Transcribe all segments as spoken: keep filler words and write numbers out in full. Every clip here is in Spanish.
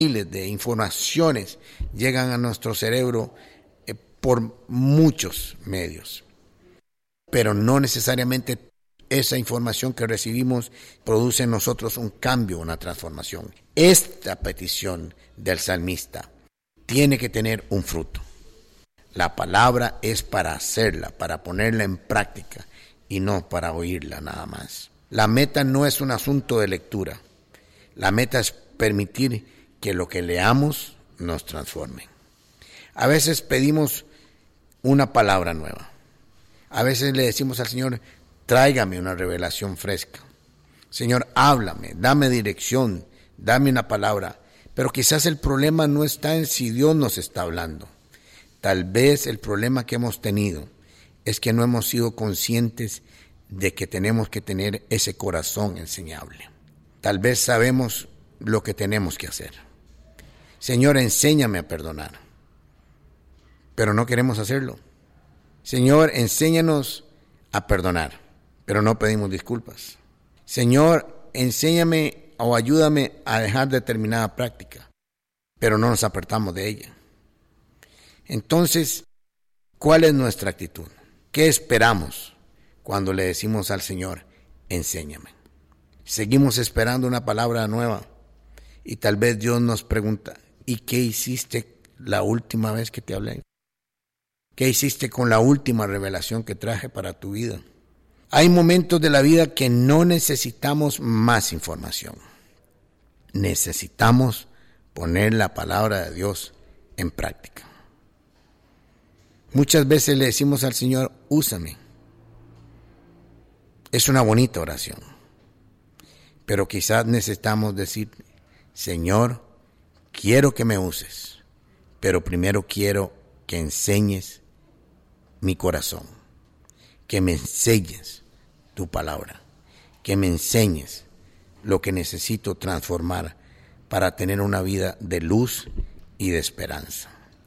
miles de informaciones llegan a nuestro cerebro eh, por muchos medios, pero no necesariamente esa información que recibimos produce en nosotros un cambio, una transformación. Esta petición del salmista tiene que tener un fruto. La palabra es para hacerla, para ponerla en práctica y no para oírla nada más. La meta no es un asunto de lectura. La meta es permitir que lo que leamos nos transforme. A veces pedimos una palabra nueva. A veces le decimos al Señor, tráigame una revelación fresca. Señor, háblame, dame dirección, dame una palabra. Pero quizás el problema no está en si Dios nos está hablando. Tal vez el problema que hemos tenido es que no hemos sido conscientes de que tenemos que tener ese corazón enseñable. Tal vez sabemos lo que tenemos que hacer. Señor, enséñame a perdonar, pero no queremos hacerlo. Señor, enséñanos a perdonar, pero no pedimos disculpas. Señor, enséñame o ayúdame a dejar determinada práctica, pero no nos apartamos de ella. Entonces, ¿cuál es nuestra actitud? ¿Qué esperamos cuando le decimos al Señor, enséñame? Seguimos esperando una palabra nueva y tal vez Dios nos pregunta, ¿y qué hiciste la última vez que te hablé? ¿Qué hiciste con la última revelación que traje para tu vida? Hay momentos de la vida que no necesitamos más información. Necesitamos poner la palabra de Dios en práctica. Muchas veces le decimos al Señor, úsame. Es una bonita oración. Pero quizás necesitamos decir, Señor, quiero que me uses, pero primero quiero que enseñes mi corazón, que me enseñes tu palabra, que me enseñes lo que necesito transformar para tener una vida de luz y de esperanza.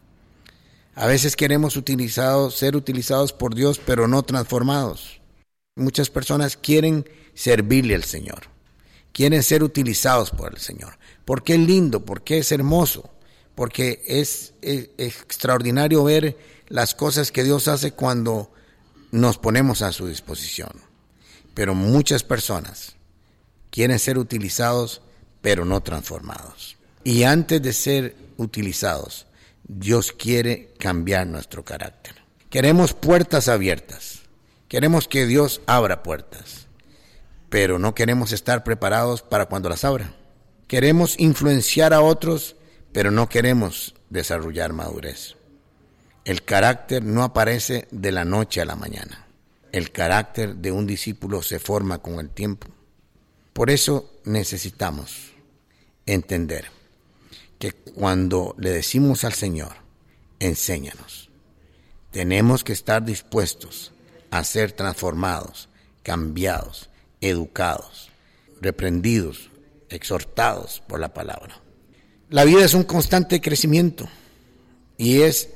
A veces queremos utilizados, ser utilizados por Dios, pero no transformados. Muchas personas quieren servirle al Señor, quieren ser utilizados por el Señor, porque es lindo, porque es hermoso, porque es, es, es extraordinario ver las cosas que Dios hace cuando nos ponemos a su disposición. Pero muchas personas quieren ser utilizados, pero no transformados. Y antes de ser utilizados, Dios quiere cambiar nuestro carácter. Queremos puertas abiertas. Queremos que Dios abra puertas, pero no queremos estar preparados para cuando las abra. Queremos influenciar a otros, pero no queremos desarrollar madurez. El carácter no aparece de la noche a la mañana. El carácter de un discípulo se forma con el tiempo. Por eso necesitamos entender que cuando le decimos al Señor, enséñanos, tenemos que estar dispuestos a ser transformados, cambiados, educados, reprendidos, exhortados por la palabra. La vida es un constante crecimiento y es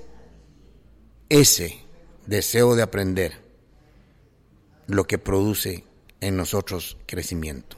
ese deseo de aprender lo que produce en nosotros crecimiento.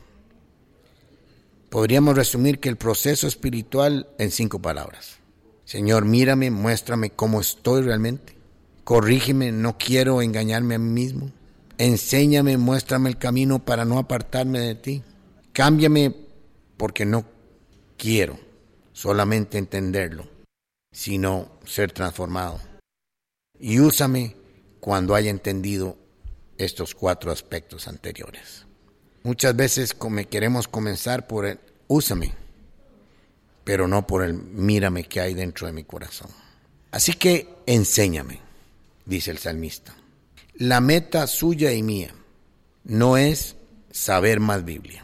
Podríamos resumir que el proceso espiritual en cinco palabras. Señor, mírame, muéstrame cómo estoy realmente. Corrígeme, no quiero engañarme a mí mismo. Enséñame, muéstrame el camino para no apartarme de ti. Cámbiame porque no quiero solamente entenderlo, sino ser transformado. Y úsame cuando haya entendido estos cuatro aspectos anteriores. Muchas veces queremos comenzar por el úsame, pero no por el mírame que hay dentro de mi corazón. Así que enséñame, dice el salmista. La meta suya y mía no es saber más Biblia,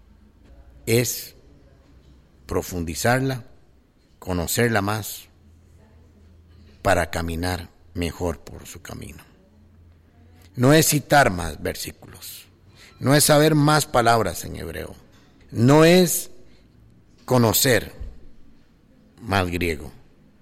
es profundizarla, conocerla más para caminar mejor por su camino. No es citar más versículos, no es saber más palabras en hebreo, no es conocer más griego.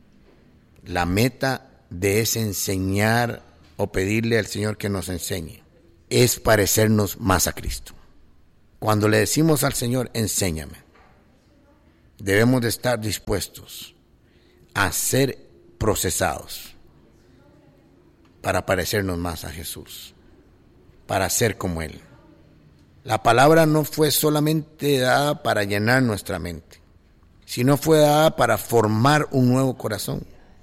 La meta de ese enseñar o pedirle al Señor que nos enseñe es parecernos más a Cristo. Cuando le decimos al Señor, enséñame, debemos de estar dispuestos a ser procesados para parecernos más a Jesús, para ser como Él. La palabra no fue solamente dada para llenar nuestra mente, sino fue dada para formar un nuevo corazón.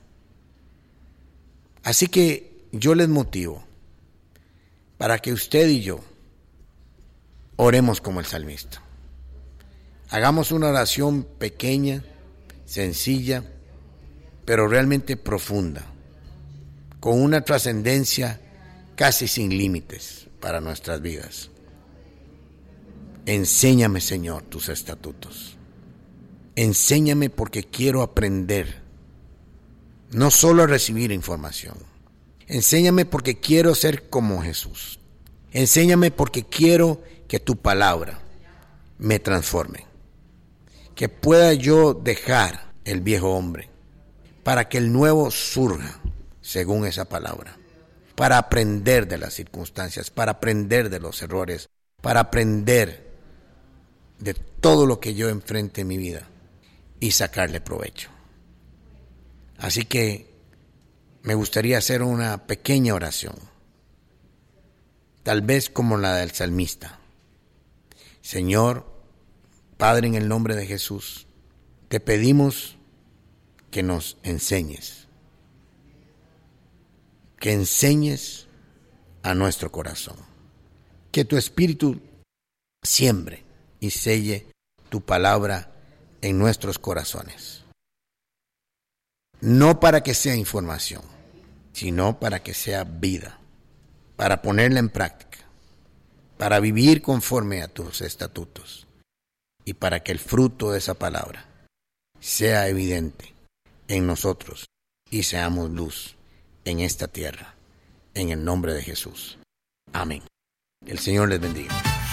Así que yo les motivo para que usted y yo oremos como el salmista. Hagamos una oración pequeña, sencilla, pero realmente profunda, con una trascendencia casi sin límites para nuestras vidas. Enséñame, Señor, tus estatutos. Enséñame porque quiero aprender, no solo a recibir información. Enséñame porque quiero ser como Jesús. Enséñame porque quiero que tu palabra me transforme. Que pueda yo dejar el viejo hombre para que el nuevo surja según esa palabra. Para aprender de las circunstancias, para aprender de los errores, para aprender de todo lo que yo enfrente en mi vida y sacarle provecho. Así que me gustaría hacer una pequeña oración, tal vez como la del salmista. Señor, Padre, en el nombre de Jesús, te pedimos que nos enseñes, que enseñes a nuestro corazón, que tu Espíritu siembre y selle tu palabra en nuestros corazones. No para que sea información, sino para que sea vida, para ponerla en práctica, para vivir conforme a tus estatutos y para que el fruto de esa palabra sea evidente en nosotros y seamos luz en esta tierra, en el nombre de Jesús. Amén. El Señor les bendiga.